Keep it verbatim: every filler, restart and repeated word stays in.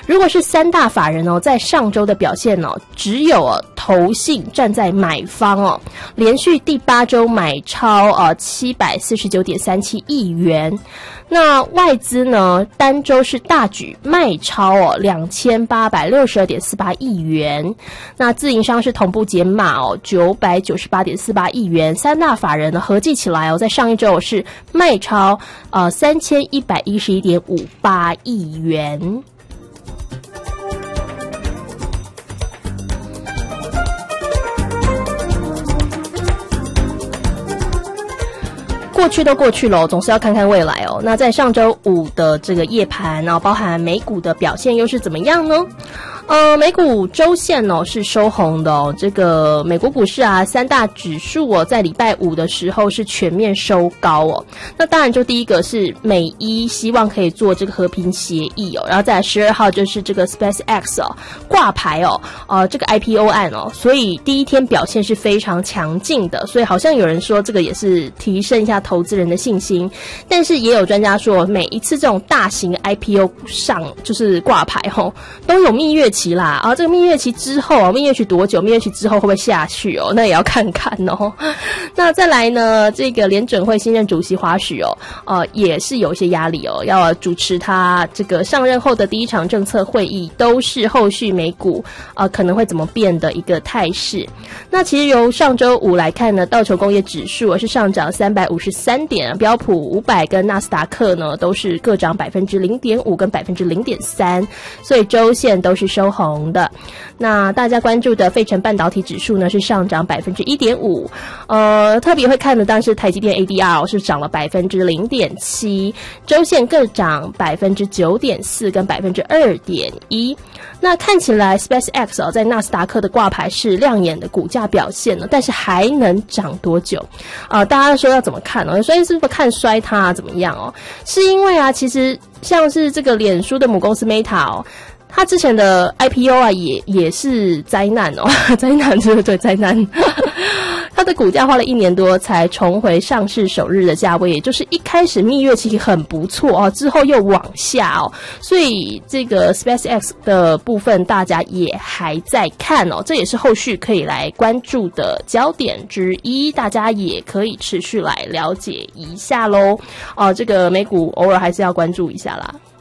如果是三大法人哦，在上周的表现哦，只有哦投信站在买方哦，连续第八周买超呃七百四十九点三七亿元。那外资呢，单周是大举卖超哦两千八百六十二点四八亿元。那自营商是同步减码哦九百九十八点四八亿元。三大法人呢合计起来哦，在上一周是卖超呃三千一百一十一点五八亿元。过去都过去了，总是要看看未来哦。那在上周五的这个夜盘呢，包含美股的表现又是怎么样呢？呃，美股周线哦是收红的哦。这个美国股市啊，三大指数哦，在礼拜五的时候是全面收高哦。那当然，就第一个是美伊希望可以做这个和平协议哦，然后再来十二号就是这个 SpaceX 哦挂牌哦，呃这个 I P O 案哦，所以第一天表现是非常强劲的，所以好像有人说这个也是提升一下投资人的信心，但是也有专家说，每一次这种大型 I P O 上就是挂牌吼、哦，都有蜜月期啦，啊，这个蜜月期之后啊，蜜月期多久？蜜月期之后会不会下去哦？那也要看看哦。那再来呢，这个联准会新任主席华许哦，呃，也是有一些压力哦，要主持他这个上任后的第一场政策会议，都是后续美股呃可能会怎么变的一个态势。那其实由上周五来看呢，道琼工业指数是上涨三百五十三点，标普五百跟纳斯达克呢都是各涨百分之零点五跟百分之零点三，所以周线都是收红的。那大家关注的费城半导体指数呢是上涨百分之一点五，呃，特别会看的当然是台积电 A D R 是涨了百分之零点七，周线各涨百分之九点四跟百分之二点一。那看起来 SpaceX 哦，在纳斯达克的挂牌是亮眼的股价表现了，但是还能涨多久？啊、呃，大家说要怎么看呢？所以是不是看衰它、啊、怎么样哦？是因为啊，其实像是这个脸书的母公司 Meta 哦。他之前的 I P O 啊，也也是灾难哦，灾难对对对，灾难。他的股价花了一年多才重回上市首日的价位，也就是一开始蜜月期很不错哦，之后又往下哦，所以这个 SpaceX 的部分大家也还在看哦，这也是后续可以来关注的焦点之一，大家也可以持续来了解一下咯。哦，这个美股偶尔还是要关注一下啦。